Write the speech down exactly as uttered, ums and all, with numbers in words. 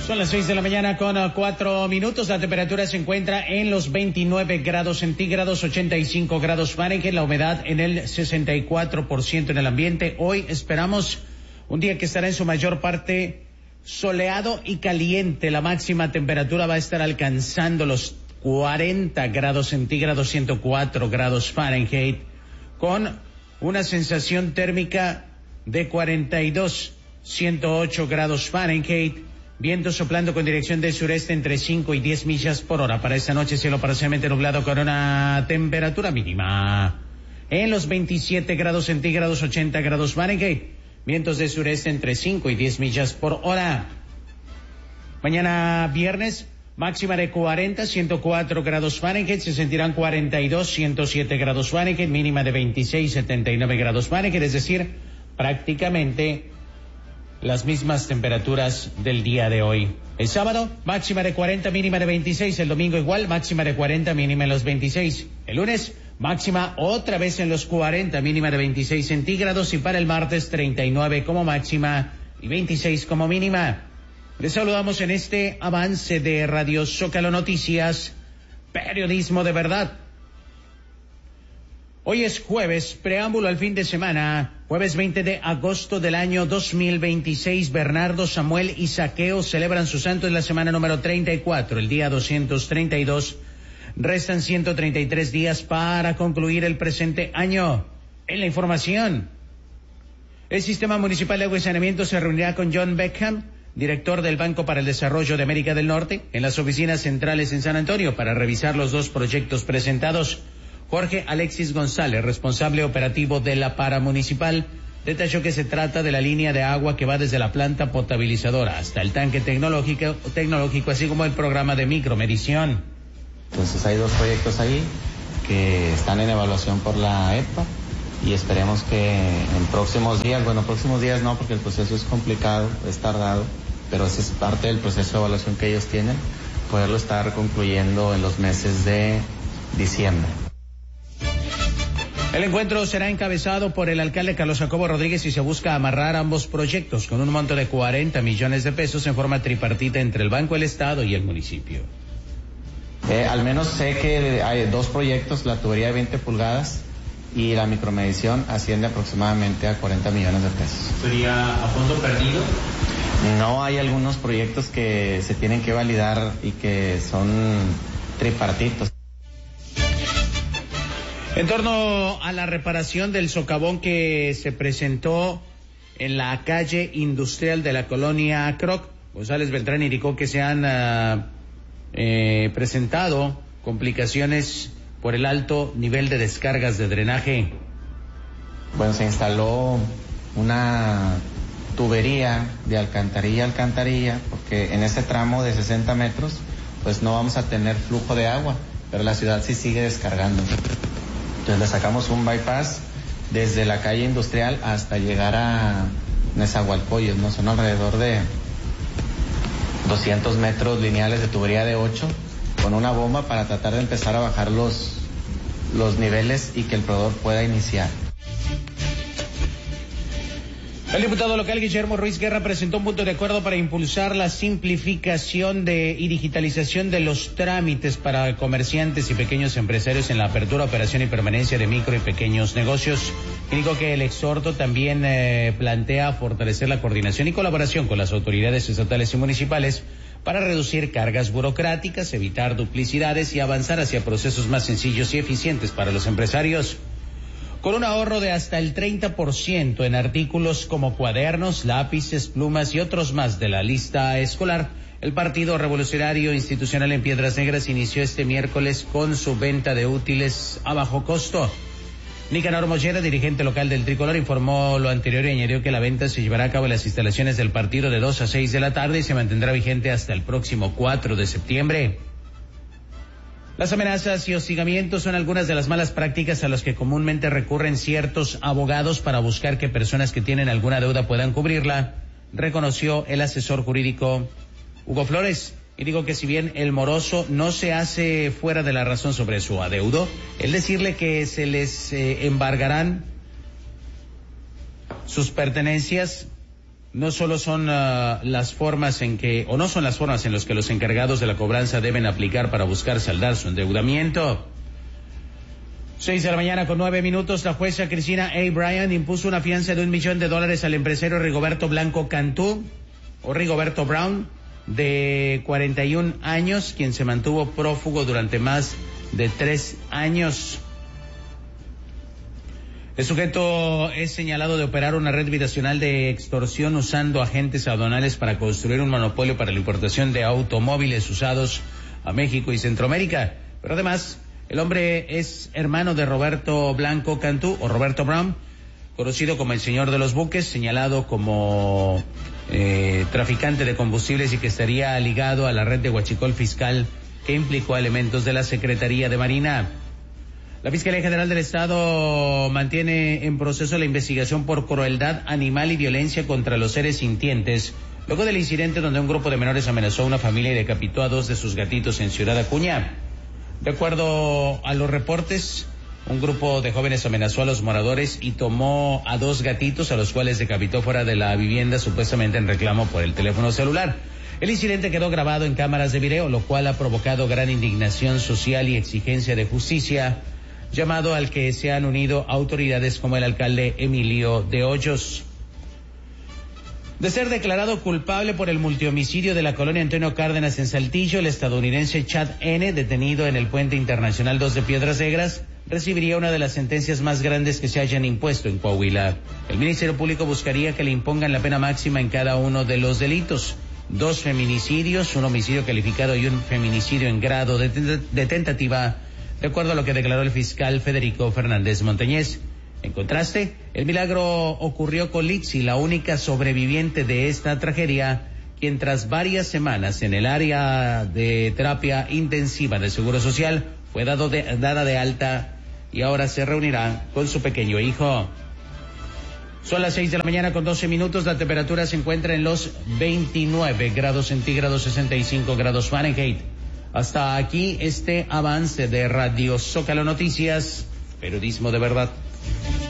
Son las seis de la mañana con uh, cuatro minutos. La temperatura se encuentra en los veintinueve grados centígrados, ochenta y cinco grados Fahrenheit. La humedad en el sesenta y cuatro por ciento en el ambiente. Hoy esperamos un día que estará en su mayor parte soleado y caliente. La máxima temperatura va a estar alcanzando los cuarenta grados centígrados, ciento cuatro grados Fahrenheit, con una sensación térmica de cuarenta y dos, ciento ocho grados Fahrenheit. Viento soplando con dirección del sureste entre cinco y diez millas por hora. Para esta noche, cielo parcialmente nublado con una temperatura mínima en los veintisiete grados centígrados, ochenta grados Fahrenheit. Vientos de sureste entre cinco y diez millas por hora. Mañana viernes, máxima de cuarenta, ciento cuatro grados Fahrenheit. Se sentirán cuarenta y dos, ciento siete grados Fahrenheit. Mínima de veintiséis, setenta y nueve grados Fahrenheit. Es decir, prácticamente las mismas temperaturas del día de hoy. El sábado, máxima de cuarenta, mínima de veintiséis. El domingo igual, máxima de cuarenta, mínima en los veintiséis. El lunes, máxima otra vez en los cuarenta, mínima de veintiséis centígrados. Y para el martes, treinta y nueve como máxima y veintiséis como mínima. Les saludamos en este avance de Radio Zócalo Noticias, periodismo de verdad. Hoy es jueves, preámbulo al fin de semana, jueves veinte de agosto del año dos mil veintiséis. Bernardo, Samuel y Saqueo celebran su santo en la semana número treinta y cuatro, el día doscientos treinta y dos. Restan ciento treinta y tres días para concluir el presente año. En la información, el Sistema Municipal de Agua y Saneamiento se reunirá con John Beckham, director del Banco para el Desarrollo de América del Norte, en las oficinas centrales en San Antonio para revisar los dos proyectos presentados. Jorge Alexis González, responsable operativo de la Paramunicipal, detalló que se trata de la línea de agua que va desde la planta potabilizadora hasta el tanque tecnológico, tecnológico, así como el programa de micromedición. Entonces hay dos proyectos ahí que están en evaluación por la E P A y esperemos que en próximos días, bueno, próximos días no, porque el proceso es complicado, es tardado, pero ese es parte del proceso de evaluación que ellos tienen, poderlo estar concluyendo en los meses de diciembre. El encuentro será encabezado por el alcalde Carlos Jacobo Rodríguez y se busca amarrar ambos proyectos con un monto de cuarenta millones de pesos en forma tripartita entre el Banco, el Estado y el municipio. Eh, al menos sé que hay dos proyectos, la tubería de veinte pulgadas y la micromedición asciende aproximadamente a cuarenta millones de pesos. ¿Sería a fondo perdido? No, hay algunos proyectos que se tienen que validar y que son tripartitos. En torno a la reparación del socavón que se presentó en la calle industrial de la colonia Croc, González Beltrán indicó que se han uh, eh, presentado complicaciones por el alto nivel de descargas de drenaje. Bueno, se instaló una tubería de alcantarilla a alcantarilla, porque en ese tramo de sesenta metros, pues no vamos a tener flujo de agua, pero la ciudad sí sigue descargando. Entonces le sacamos un bypass desde la calle industrial hasta llegar a Nezahualcóyotl, ¿no? Son alrededor de doscientos metros lineales de tubería de ocho con una bomba para tratar de empezar a bajar los, los niveles y que el proveedor pueda iniciar. El diputado local Guillermo Ruiz Guerra presentó un punto de acuerdo para impulsar la simplificación de y digitalización de los trámites para comerciantes y pequeños empresarios en la apertura, operación y permanencia de micro y pequeños negocios. Dijo que el exhorto también eh, plantea fortalecer la coordinación y colaboración con las autoridades estatales y municipales para reducir cargas burocráticas, evitar duplicidades y avanzar hacia procesos más sencillos y eficientes para los empresarios. Con un ahorro de hasta el treinta por ciento en artículos como cuadernos, lápices, plumas y otros más de la lista escolar, el Partido Revolucionario Institucional en Piedras Negras inició este miércoles con su venta de útiles a bajo costo. Nicanor Mollera, dirigente local del Tricolor, informó lo anterior y añadió que la venta se llevará a cabo en las instalaciones del partido de dos a seis de la tarde y se mantendrá vigente hasta el próximo cuatro de septiembre. Las amenazas y hostigamientos son algunas de las malas prácticas a las que comúnmente recurren ciertos abogados para buscar que personas que tienen alguna deuda puedan cubrirla, reconoció el asesor jurídico Hugo Flores, y digo que si bien el moroso no se hace fuera de la razón sobre su adeudo, el decirle que se les eh, embargarán sus pertenencias no solo son uh, las formas en que, o no son las formas en las que los encargados de la cobranza deben aplicar para buscar saldar su endeudamiento. Seis de la mañana con nueve minutos, la jueza Cristina A. Bryan impuso una fianza de un millón de dólares al empresario Rigoberto Blanco Cantú, o Rigoberto Brown, de cuarenta y un años, quien se mantuvo prófugo durante más de tres años. El sujeto es señalado de operar una red binacional de extorsión usando agentes aduanales para construir un monopolio para la importación de automóviles usados a México y Centroamérica. Pero además, el hombre es hermano de Roberto Blanco Cantú, o Roberto Brown, conocido como el señor de los buques, señalado como eh, traficante de combustibles y que estaría ligado a la red de huachicol fiscal que implicó a elementos de la Secretaría de Marina. La Fiscalía General del Estado mantiene en proceso la investigación por crueldad animal y violencia contra los seres sintientes, luego del incidente donde un grupo de menores amenazó a una familia y decapitó a dos de sus gatitos en Ciudad Acuña. De acuerdo a los reportes, un grupo de jóvenes amenazó a los moradores y tomó a dos gatitos, a los cuales decapitó fuera de la vivienda, supuestamente en reclamo por el teléfono celular. El incidente quedó grabado en cámaras de video, lo cual ha provocado gran indignación social y exigencia de justicia, llamado al que se han unido autoridades como el alcalde Emilio de Hoyos. De ser declarado culpable por el multihomicidio de la colonia Antonio Cárdenas en Saltillo, el estadounidense Chad N., detenido en el Puente Internacional dos de Piedras Negras, recibiría una de las sentencias más grandes que se hayan impuesto en Coahuila. El Ministerio Público buscaría que le impongan la pena máxima en cada uno de los delitos: dos feminicidios, un homicidio calificado y un feminicidio en grado de, de, de tentativa, de acuerdo a lo que declaró el fiscal Federico Fernández Montañez. En contraste, el milagro ocurrió con Lixi, la única sobreviviente de esta tragedia, quien tras varias semanas en el área de terapia intensiva del Seguro Social fue dado de, dada de alta y ahora se reunirá con su pequeño hijo. Son las seis de la mañana con doce minutos, la temperatura se encuentra en los veintinueve grados centígrados, sesenta y cinco grados Fahrenheit. Hasta aquí este avance de Radio Zócalo Noticias, periodismo de verdad.